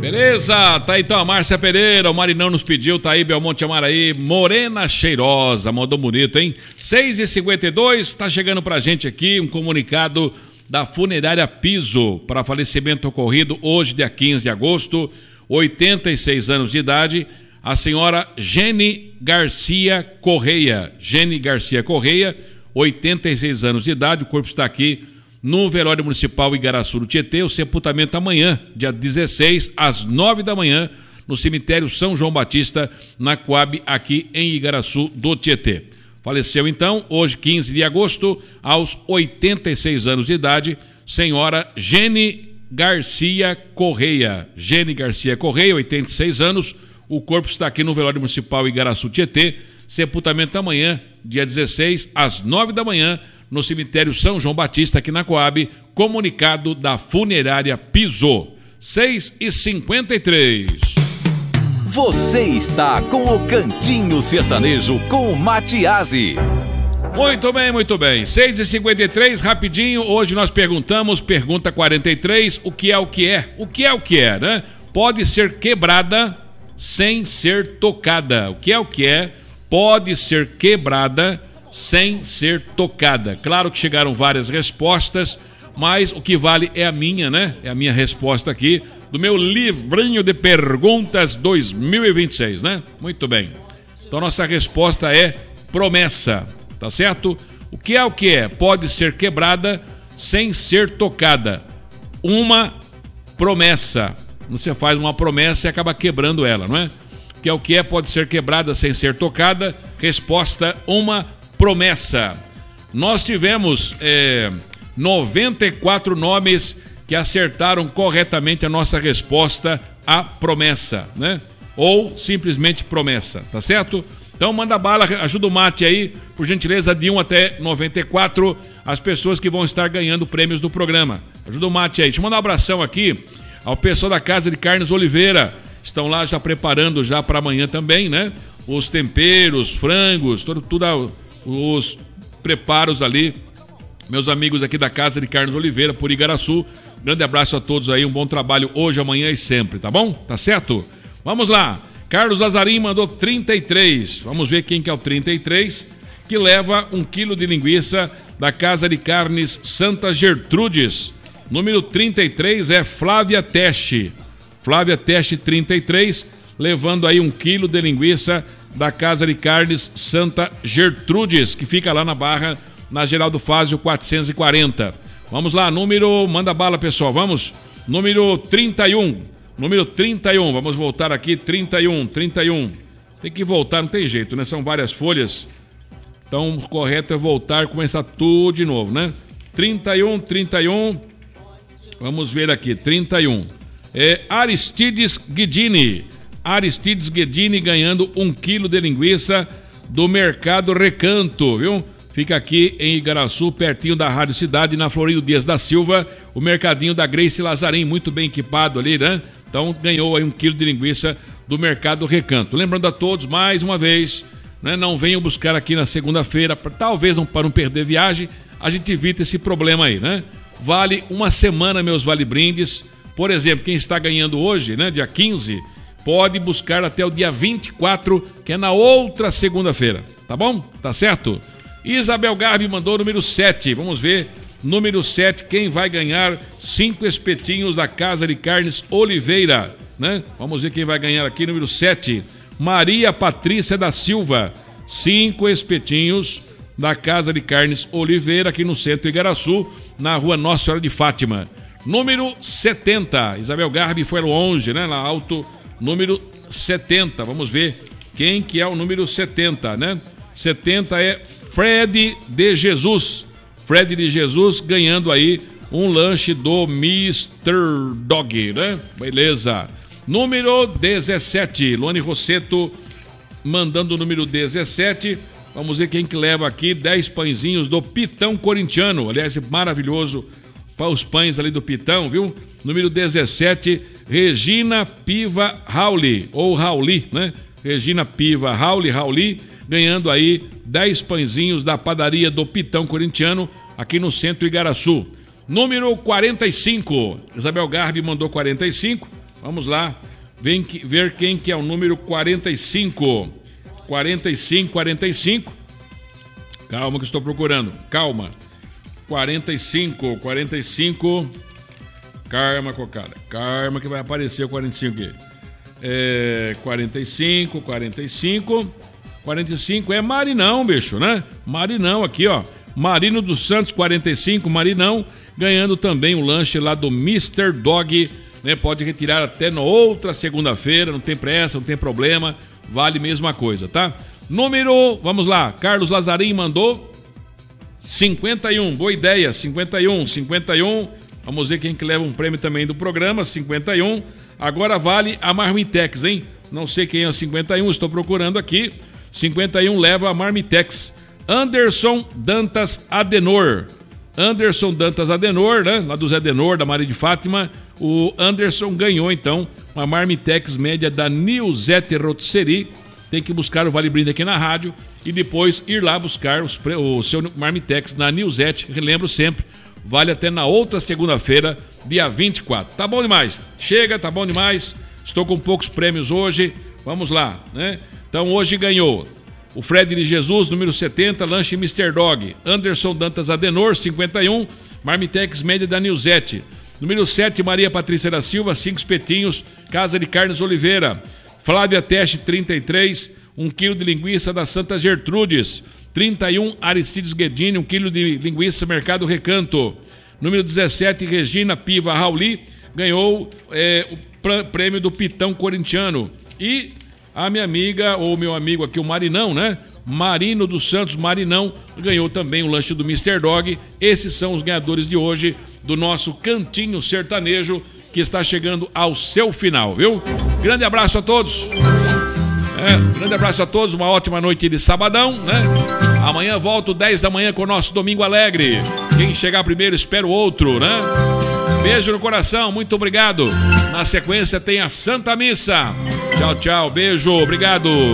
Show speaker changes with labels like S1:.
S1: Beleza, tá então a Márcia Pereira, o Marinão nos pediu, tá aí Belmonte Amaraí, morena cheirosa, mandou bonito, hein? 6h52, tá chegando pra gente aqui um comunicado da Funerária Piso para falecimento ocorrido hoje, dia 15 de agosto, 86 anos de idade, a senhora Gene Garcia Correia. Gene Garcia Correia, 86 anos de idade, o corpo está aqui no velório municipal Igaraçu do Tietê, o sepultamento amanhã, dia 16, às 9 da manhã, no cemitério São João Batista, na Coab, aqui em Igaraçu do Tietê. Faleceu então, hoje 15 de agosto, aos 86 anos de idade, senhora Gene Garcia Correia. Gene Garcia Correia, 86 anos, o corpo está aqui no velório municipal Igaraçu Tietê, sepultamento amanhã, dia 16, às 9 da manhã, no cemitério São João Batista, aqui na Coab, comunicado da Funerária Piso. 6h53.
S2: Você está com o Cantinho Sertanejo com o Matiasi.
S1: Muito bem, muito bem. 6h53, rapidinho. Hoje nós perguntamos, pergunta 43, o que é o que é? O que é o que é, né? Pode ser quebrada sem ser tocada. O que é? Pode ser quebrada sem ser tocada. Claro que chegaram várias respostas, mas o que vale é a minha, né? É a minha resposta aqui, do meu livrinho de perguntas 2026, né? Muito bem. Então nossa resposta é promessa, tá certo? O que é? Pode ser quebrada sem ser tocada. Uma promessa. Você faz uma promessa e acaba quebrando ela, não é? O que é? Pode ser quebrada sem ser tocada. Resposta, uma promessa. Nós tivemos 94 nomes que acertaram corretamente a nossa resposta à promessa, né? Ou simplesmente promessa, tá certo? Então manda bala, ajuda o mate aí, por gentileza, de 1 até 94, as pessoas que vão estar ganhando prêmios do programa. Ajuda o mate aí. Deixa eu mandar um abração aqui ao pessoal da Casa de Carnes Oliveira. Estão lá já preparando já para amanhã também, né? Os temperos, frangos, tudo os preparos ali. Meus amigos aqui da Casa de Carnes Oliveira, por Igaraçu. Grande abraço a todos aí, um bom trabalho hoje, amanhã e sempre, tá bom? Tá certo? Vamos lá. Carlos Lazarim mandou 33. Vamos ver quem que é o 33, que leva 1 quilo de linguiça da Casa de Carnes Santa Gertrudes. Número 33 é Flávia Teste. Flávia Teste 33, levando aí 1 quilo de linguiça da Casa de Carnes Santa Gertrudes, que fica lá na Barra, na Geraldo Fázio 440. Vamos lá, manda bala, pessoal, vamos. Número 31, vamos voltar aqui, 31. Tem que voltar, não tem jeito, né? São várias folhas. Então, o correto é voltar, começar tudo de novo, né? 31. Vamos ver aqui, 31. Aristides Guidini. Aristides Guidini ganhando 1 quilo de linguiça do Mercado Recanto, viu? Fica aqui em Igaraçu, pertinho da Rádio Cidade, na Florido Dias da Silva, o mercadinho da Grace Lazarim, muito bem equipado ali, né? Então ganhou aí 1 quilo de linguiça do Mercado Recanto. Lembrando a todos, mais uma vez, né? Não venham buscar aqui na segunda-feira, talvez para não perder viagem, a gente evita esse problema aí, né? Vale uma semana, meus vale-brindes. Por exemplo, quem está ganhando hoje, né, dia 15, pode buscar até o dia 24, que é na outra segunda-feira, tá bom? Tá certo? Isabel Garbi mandou o número 7, vamos ver, número 7, quem vai ganhar 5 espetinhos da Casa de Carnes Oliveira, né? Vamos ver quem vai ganhar aqui, número 7, Maria Patrícia da Silva, 5 espetinhos da Casa de Carnes Oliveira, aqui no centro de Igaraçu, na rua Nossa Senhora de Fátima. Número 70, Isabel Garbi foi longe, né? Lá alto, número 70. Vamos ver quem que é o número 70, né? 70 é Fred de Jesus. Fred de Jesus ganhando aí um lanche do Mr. Dog, né? Beleza. Número 17, Luane Rosseto mandando o número 17. Vamos ver quem que leva aqui 10 pãezinhos do Pitão Corintiano. Aliás, maravilhoso para os pães ali do Pitão, viu? Número 17, Regina Piva Rauli, ou Rauli, né? Regina Piva Rauli, ganhando aí 10 pãezinhos da padaria do Pitão Corintiano, aqui no centro Igaraçu. Número 45, Isabel Garbi mandou 45, Vamos lá, ver quem que é o número 45. 45. Calma que estou procurando, calma. 45. Calma, cocada. Calma que vai aparecer o 45 aqui. 45 é Marinão, bicho, né? Marinão aqui, ó. Marino dos Santos, 45, Marinão, ganhando também o lanche lá do Mr. Dog, né? Pode retirar até na outra segunda-feira, não tem pressa, não tem problema, vale mesma coisa, tá? Número, vamos lá, Carlos Lazarim mandou 51, boa ideia, 51, vamos ver quem que leva um prêmio também do programa, 51, agora vale a Marmitex, hein? Não sei quem é o 51, estou procurando aqui, 51 leva a Marmitex. Anderson Dantas Adenor, né? Lá do Zé Adenor, da Maria de Fátima. O Anderson ganhou, então, uma Marmitex média da Nilzete Rotisserie. Tem que buscar o Vale Brinde aqui na rádio e depois ir lá buscar o seu Marmitex na Nilzete. Relembro sempre, vale até na outra segunda-feira, dia 24. Tá bom demais. Chega, tá bom demais. Estou com poucos prêmios hoje. Vamos lá, né? Então, hoje ganhou o Fred de Jesus, número 70, lanche Mr. Dog. Anderson Dantas Adenor, 51, Marmitex média da Nilzete. Número 7, Maria Patrícia da Silva, 5 espetinhos, Casa de Carnes Oliveira. Flávia Teste, 33, 1 quilo de linguiça da Santa Gertrudes. 31, Aristides Guedini, 1 quilo de linguiça Mercado Recanto. Número 17, Regina Piva Rauli, ganhou o prêmio do Pitão Corintiano. E a minha amiga, ou meu amigo aqui, o Marinão, né? Marino dos Santos, Marinão, ganhou também o lanche do Mr. Dog. Esses são os ganhadores de hoje do nosso Cantinho Sertanejo, que está chegando ao seu final, viu? Grande abraço a todos. Grande abraço a todos, uma ótima noite de sabadão, né? Amanhã volto 10 da manhã com o nosso Domingo Alegre. Quem chegar primeiro espera o outro, né? Beijo no coração, muito obrigado. Na sequência tem a Santa Missa. Tchau, beijo, obrigado.